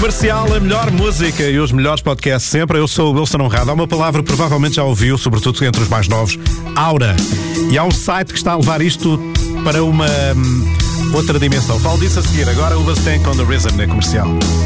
Comercial, a melhor música e os melhores podcasts sempre. Eu sou o Wilson Honrado. Há uma palavra que provavelmente já ouviu, sobretudo entre os mais novos: aura. E há um site que está a levar isto para uma outra dimensão. Falo disso a seguir. Agora o Bastante on the Rhythm na Comercial.